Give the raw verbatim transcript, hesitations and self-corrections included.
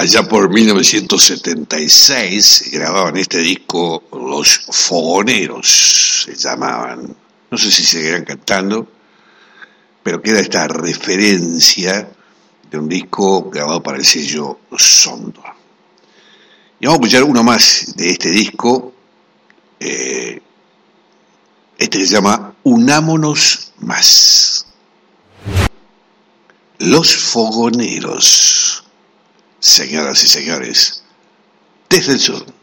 allá por mil novecientos setenta y seis grababan este disco Los Fogoneros, se llamaban. No sé si seguirán cantando, pero queda esta referencia de un disco grabado para el sello Sondor. Y vamos a escuchar uno más de este disco. Eh, este se llama Unámonos Más. Los Fogoneros, señoras y señores, desde el sur.